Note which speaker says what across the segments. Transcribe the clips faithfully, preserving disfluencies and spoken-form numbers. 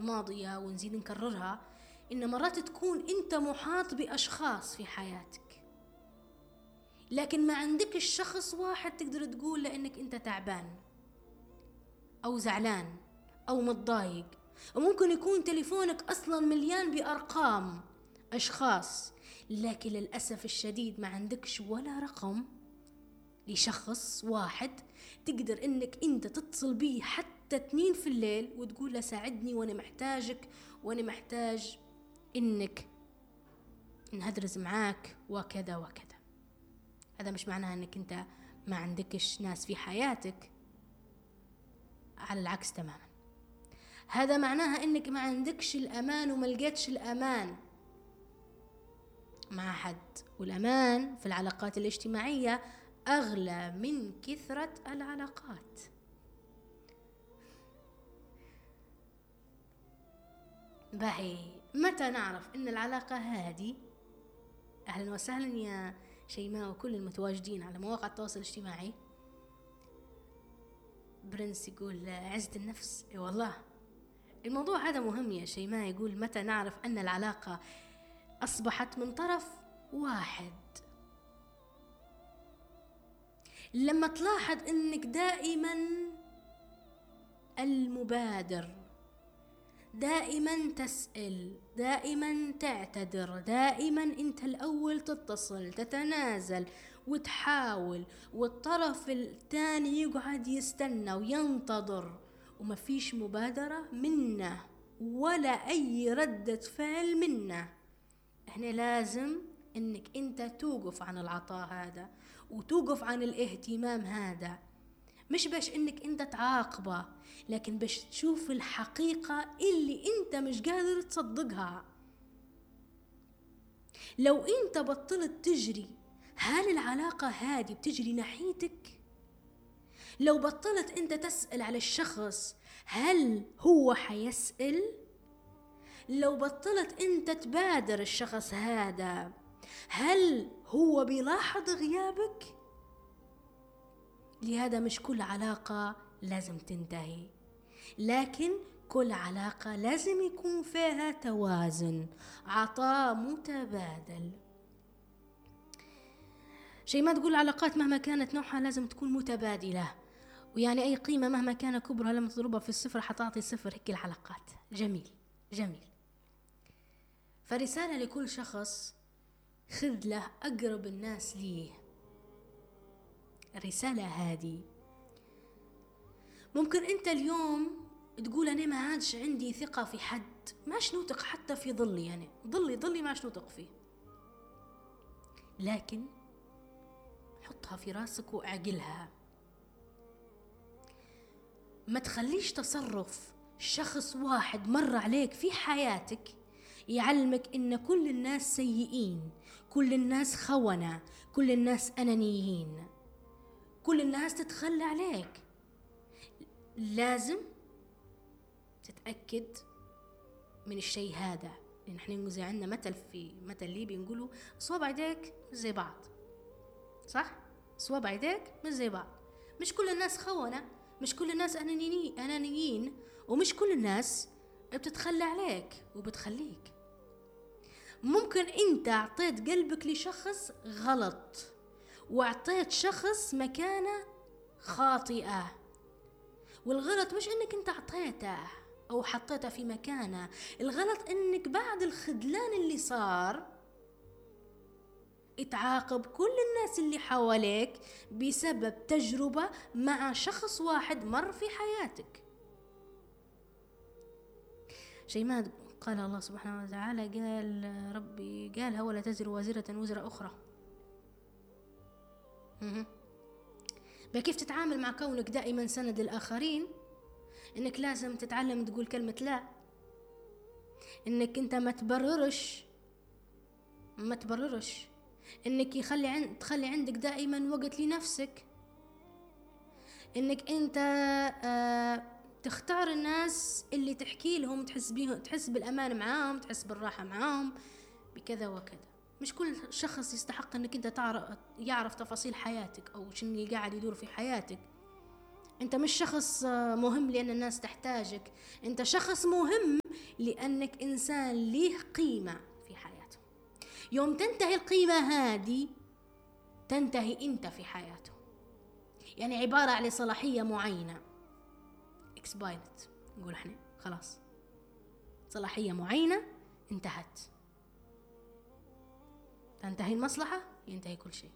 Speaker 1: الماضية ونزيد نكررها، إن مرات تكون أنت محاط بأشخاص في حياتك، لكن ما عندك الشخص واحد تقدر تقول لأنك أنت تعبان أو زعلان أو متضايق. وممكن يكون تليفونك أصلا مليان بأرقام أشخاص، لكن للأسف الشديد ما عندكش ولا رقم لشخص واحد تقدر إنك أنت تتصل بيه حتى اتنين في الليل وتقول له ساعدني وأنا محتاجك وأنا محتاج إنك نهدرز معاك وكذا وكذا. هذا مش معناه إنك أنت ما عندكش ناس في حياتك، على العكس تماما. هذا معناها إنك ما عندكش الأمان وما لقيتش الأمان مع حد، والأمان في العلاقات الاجتماعية أغلى من كثرة العلاقات. باهي، متى نعرف إن العلاقة هذه؟ أهلا وسهلا يا شيماء وكل المتواجدين على مواقع التواصل الاجتماعي. برنس يقول عزة النفس. اي والله الموضوع هذا مهم يا شيماء. يقول متى نعرف أن العلاقة أصبحت من طرف واحد؟ لما تلاحظ أنك دائما المبادر، دائما تسأل، دائما تعتذر، دائما أنت الأول تتصل تتنازل وتحاول، والطرف الثاني يقعد يستنى وينتظر وما فيش مبادرة منه ولا أي ردة فعل منه. احنا لازم انك انت توقف عن العطاء هذا وتوقف عن الاهتمام هذا، مش باش انك انت تعاقبه، لكن باش تشوف الحقيقة اللي انت مش قادر تصدقها. لو انت بطلت تجري، هل العلاقة هذه بتجري ناحيتك؟ لو بطلت انت تسأل على الشخص، هل هو حيسأل؟ لو بطلت انت تبادر الشخص هذا، هل هو بيلاحظ غيابك؟ لهذا مش كل علاقة لازم تنتهي، لكن كل علاقة لازم يكون فيها توازن، عطاء متبادل. شيء ما تقول العلاقات مهما كانت نوعها لازم تكون متبادلة، ويعني أي قيمة مهما كان كبرها لما تضربها في الصفر حتعطي صفر. هيك العلاقات. جميل جميل. فرسالة لكل شخص، خذ له أقرب الناس ليه. الرسالة هذه ممكن أنت اليوم تقول أنا ما عادش عندي ثقة في حد، ماش نوثق حتى في ظلي، يعني ظلي ظلي ماش نوثق فيه، لكن حطها في راسك واعقلها. ما تخليش تصرف شخص واحد مر عليك في حياتك يعلمك إن كل الناس سيئين، كل الناس خونة، كل الناس أنانيين، كل الناس تتخلى عليك. لازم تتأكد من الشيء هذا، لأن احنا زي عندنا مثل في مثل ليبي نقولوا صوابع يديك مش زي بعض، صح؟ صوابع يديك مش زي بعض. مش كل الناس خونة، مش كل الناس أنانيين أنانيين ومش كل الناس بتتخلى عليك وبتخليك. ممكن انت اعطيت قلبك لشخص غلط واعطيت شخص مكانه خاطئة، والغلط مش انك انت اعطيته او حطيته في مكانه، الغلط انك بعد الخذلان اللي صار اتعاقب كل الناس اللي حواليك بسبب تجربة مع شخص واحد مر في حياتك. شيء ما قال الله سبحانه وتعالى، قال ربي قالها ولا تزر وازرة وزر أخرى. بكيف تتعامل مع كونك دائما سند للآخرين؟ إنك لازم تتعلم تقول كلمة لا، إنك أنت ما تبررش ما تبررش إنك يخلي عند تخلي عندك دائما وقت لنفسك، إنك أنت آه تختار الناس اللي تحكي لهم تحس بيهم، تحس بالأمان معاهم، تحس بالراحة معاهم بكذا وكذا. مش كل شخص يستحق انك انت تعرف يعرف تفاصيل حياتك او شنو اللي قاعد يدور في حياتك. انت مش شخص مهم لان الناس تحتاجك، انت شخص مهم لأنك إنسان ليه قيمة في حياته. يوم تنتهي القيمة هذه تنتهي أنت في حياته. يعني عبارة عن صلاحية معينة expired، نقول احنا خلاص صلاحية معينة انتهت، تنتهي المصلحة ينتهي كل شيء.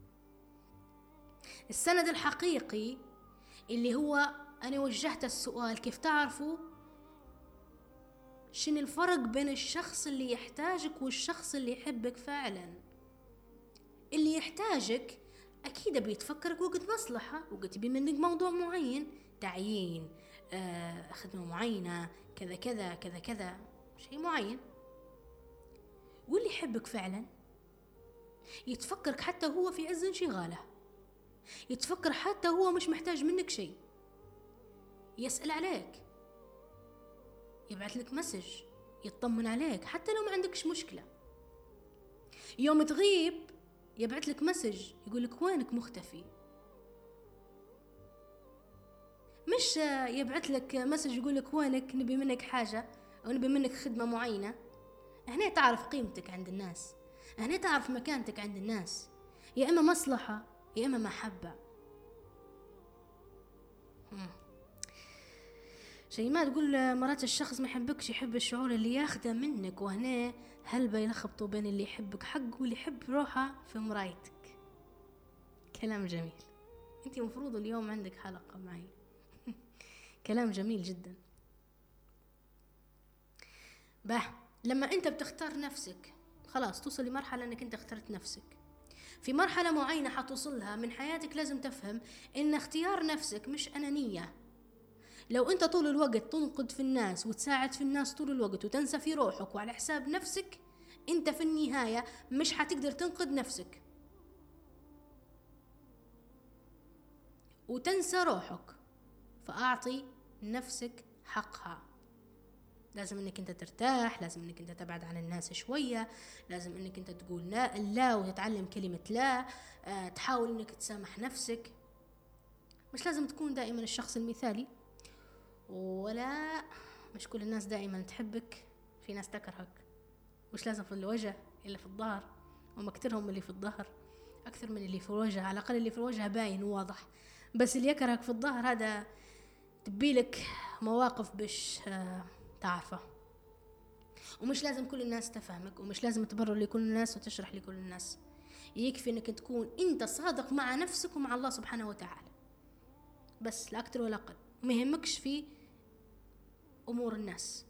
Speaker 1: السند الحقيقي اللي هو أنا وجهت السؤال كيف تعرفوا شنو الفرق بين الشخص اللي يحتاجك والشخص اللي يحبك فعلا. اللي يحتاجك أكيد بيتفكرك وقت مصلحة، وقت يبي منك موضوع معين، تعيين، آه، خدمة معينة، كذا كذا كذا كذا، شيء معين. واللي يحبك فعلا يتفكرك حتى هو في عز انشغاله، يتفكر حتى هو مش محتاج منك شيء، يسأل عليك، يبعث لك مسج، يطمن عليك حتى لو ما عندكش مشكلة. يوم تغيب يبعث لك مسج يقول لك وينك مختفي. مش يبعث لك مسج يقول لك وينك نبي منك حاجة أو نبي منك خدمة معينة. هنا تعرف قيمتك عند الناس، هنا تعرف مكانتك عند الناس، يا إما مصلحة يا إما محبة. شيء ما تقول مرات الشخص ما يحبكش، يحب الشعور اللي ياخده منك، وهنا هل بيلخبطوا بين اللي يحبك حق واللي يحب روحه في مرايتك. كلام جميل. انت مفروض اليوم عندك حلقة معي. كلام جميل جدا. باه لما انت بتختار نفسك خلاص توصل لمرحلة انك انت اخترت نفسك. في مرحلة معينة حتوصلها من حياتك لازم تفهم ان اختيار نفسك مش أنانية. لو انت طول الوقت تنقد في الناس وتساعد في الناس طول الوقت وتنسى في روحك وعلى حساب نفسك، انت في النهاية مش حتقدر تنقذ نفسك وتنسى روحك. فأعطي نفسك حقها. لازم انك انت ترتاح، لازم انك انت تبعد عن الناس شوية، لازم انك انت تقول لا لا وتتعلم كلمة لا، أه تحاول انك تسامح نفسك. مش لازم تكون دائما الشخص المثالي، ولا مش كل الناس دائما تحبك، في ناس تكرهك. مش لازم في الوجه إلا في الظهر، وما كترهم اللي في الظهر أكثر من اللي في الوجه. على الأقل اللي في الوجه باين وواضح، بس اللي يكرهك في الظهر هذا تبيلك مواقف بش آه تعرفه. ومش لازم كل الناس تفهمك، ومش لازم تبرر لكل الناس وتشرح لكل الناس. يكفي انك تكون انت صادق مع نفسك ومع الله سبحانه وتعالى بس، لا أكتر ولا أقل. ما يهمكش في أمور الناس.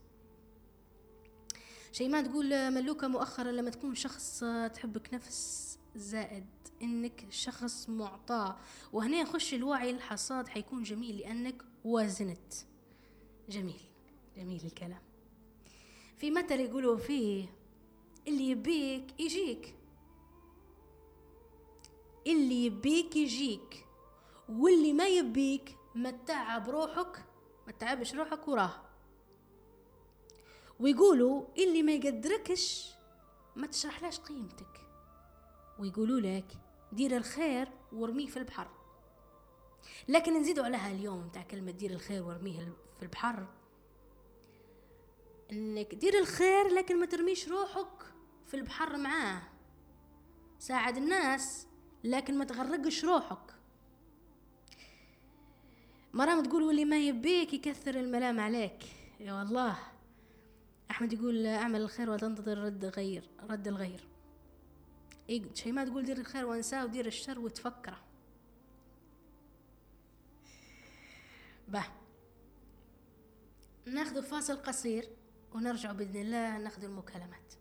Speaker 1: شيء ما تقول ملوكة مؤخرا لما تكون شخص تحبك نفس زائد إنك شخص معطاء، وهنا يخش الوعي الحصاد حيكون جميل لأنك وازنت. جميل جميل الكلام. في مثل يقولوا فيه اللي يبيك يجيك، اللي يبيك يجيك، واللي ما يبيك ما تتعب روحك، ما تتعبش روحك وراه. ويقولوا اللي ما يقدركش ما تشرحلاش قيمتك، ويقولوا لك دير الخير وارميه في البحر. لكن نزيدوا عليها اليوم تاع كلمة دير الخير وارميه في البحر، انك دير الخير لكن ما ترميش روحك في البحر معاه. ساعد الناس لكن ما تغرقش روحك. مرام تقول واللي ما يبيك يكثر الملام عليك. يا والله أحمد يقول أعمل الخير وتنتظر رد غير رد الغير. إيه شيء ما تقول دير الخير وانساه ودير الشر وتفكره. به ناخذ فاصل قصير ونرجع بإذن الله ناخذ المكالمات.